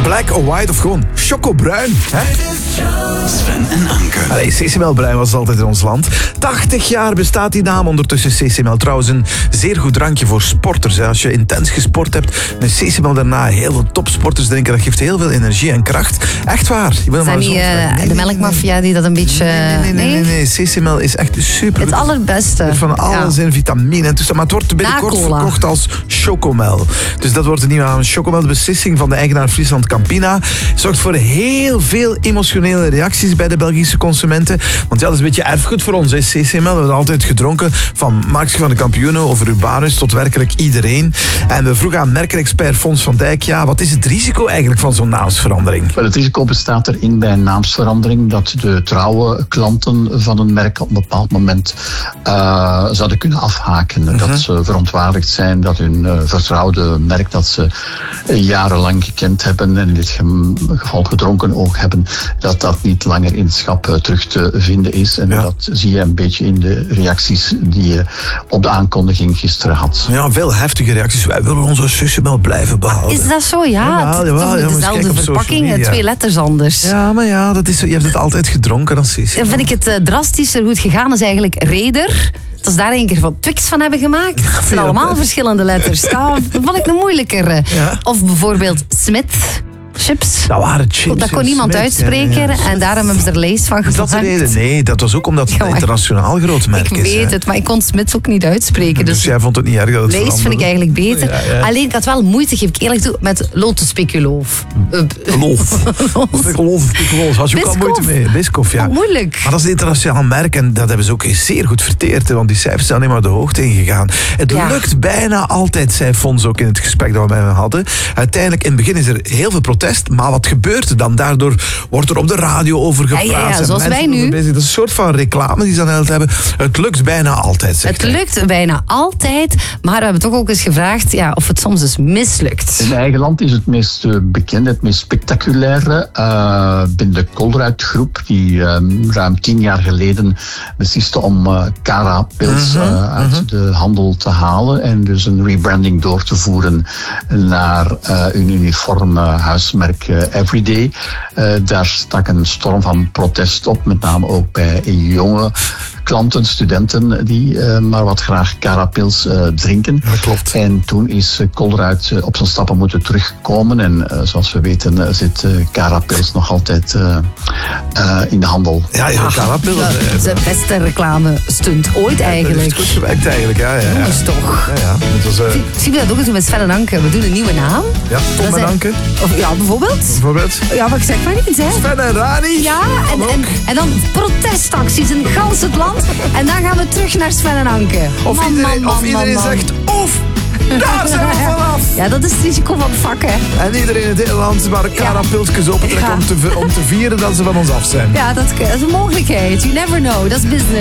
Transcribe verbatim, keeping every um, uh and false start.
Black or white of gewoon chocobruin. Hè? Sven en Anke. Allee, Sesamel-bruin was het altijd in ons land. tachtig jaar bestaat die naam. Ondertussen Sesamel trouwens een zeer goed drankje voor sporters. Hè. Als je intens gesport hebt, met Sesamel daarna heel veel topsporters drinken. Dat geeft heel veel energie en kracht. Echt waar. Je Zijn maar die zo... uh, nee, de melkmafia die dat een beetje... Nee, nee, nee. nee, nee, nee. Sesamel is echt super. Het allerbeste. Van alles ja. in vitamine en toestaan. Maar het wordt binnenkort verkocht als Chocomel. Dus dat wordt de nieuwe naam. Chocomel, de beslissing van de eigenaar Friesland Campina, zorgt voor heel veel emotionele reacties bij de Belgische consumenten. Want ja, dat is een beetje erfgoed voor ons. Sesamel, we hebben altijd gedronken van Max van de Kampioenen over Urbanus tot werkelijk iedereen. En we vroegen aan merkenexpert Fons van Dijk, ja, wat is het risico eigenlijk van zo'n naamsverandering? Wel, het risico bestaat erin bij een naamsverandering dat de trouwe klanten van een merk op een bepaald moment uh, zouden kunnen afhaken. Uh-huh. Dat ze verontwaardigd zijn dat hun uh, vertrouwde merk dat ze uh, jarenlang gekend hebben en in dit geval gedronken ook hebben, dat dat niet langer in het schap uh, terug te vinden is. En ja. dat zie je een beetje in de reacties die je op de aankondiging gisteren had. Ja, veel heftige reacties. Wij willen onze Sesamel blijven behouden. Is dat zo? Ja, ja, het, jawel, het, dezelfde verpakking, twee letters anders. Ja, maar ja, dat is, je hebt het altijd gedronken als Sesamel. Dan vind ik het uh, drastischer goed gegaan is eigenlijk Raider. Dat ze daar een keer van Twix van hebben gemaakt. Het zijn allemaal verschillende letters. Dat vond ik een moeilijkere. Ja. Of bijvoorbeeld Smith. Chips. Dat waren chips. Dat kon niemand Smith, uitspreken ja, ja. en daarom hebben ze er Lay's van gemaakt. Is dat de reden? Nee, dat was ook omdat het een internationaal groot merk is. Ik weet hè. het, maar ik kon Smith ook niet uitspreken. Dus, dus jij vond het niet erg dat het Lay's vind ik eigenlijk beter. Ja, ja. Alleen ik had wel moeite, geef ik eerlijk toe, met Lotus Speculoof. Loof. Speculoof. Had je ook al moeite mee. Biscoff, ja. Oh, moeilijk. Maar dat is een internationaal merk en dat hebben ze ook zeer goed verteerd. Want die cijfers zijn alleen maar de hoogte ingegaan. Het ja. lukt bijna altijd, zei Fons ook in het gesprek dat we met hem hadden. Uiteindelijk, in het begin is er heel veel protest, maar wat gebeurt er dan? Daardoor wordt er op de radio over gepraat. Ja, ja, ja, zoals wij nu. Dat is een soort van reclame die ze dan heel hebben. Het lukt bijna altijd, zegt Het lukt hij. bijna altijd, maar we hebben toch ook eens gevraagd ja, of het soms dus mislukt. In eigen land is het meest uh, bekende, het meest spectaculaire uh, binnen de Colruyt-groep, die uh, ruim tien jaar geleden besliste om uh, Cara-pils uh, uh, uit uh-huh. de handel te halen en dus een rebranding door te voeren naar uh, een uniform uh, huismerk uh, Everyday. Uh, daar stak een storm van protest op, met name ook bij jonge klanten, studenten die uh, maar wat graag Cara-pils uh, drinken. Dat klopt. En toen is uh, Colruyt uh, op zijn stappen moeten terugkomen. En uh, zoals we weten uh, zit uh, Cara-pils nog altijd uh, uh, in de handel. Ja, ja, Cara-pils. Dat is de beste reclame stunt ooit eigenlijk. Ja, dat is goed gewerkt eigenlijk, ja. ja, ja. Jongens toch. Ja, ja. Het was, uh... Zien we dat ook eens met Sven en Anke? We doen een nieuwe naam. Ja, Tom en Anke. Of, ja, bijvoorbeeld. Bijvoorbeeld. Ja, maar ik zeg maar niet, hè. Sven en Rani. Ja, en, en, en dan protestacties in gans het land. En dan gaan we terug naar Sven en Anke. Of man, iedereen, man, of man, iedereen man, man. zegt, oef, daar zijn we vanaf. Ja, dat is het risico van het vak, hè. En iedereen in het hele land waar Cara-pilsjes opentrekken ja. om, te, om te vieren dat ze van ons af zijn. Ja, dat, dat is een mogelijkheid. You never know. Dat is business.